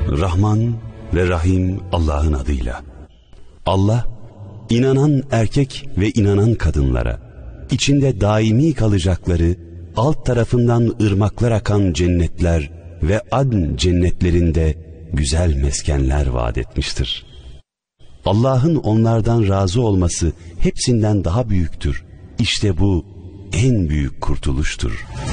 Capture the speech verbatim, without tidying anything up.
Rahman ve Rahim Allah'ın adıyla. Allah, inanan erkek ve inanan kadınlara, içinde daimi kalacakları, alt tarafından ırmaklar akan cennetler ve adn cennetlerinde güzel meskenler vaat etmiştir. Allah'ın onlardan razı olması hepsinden daha büyüktür. İşte bu en büyük kurtuluştur.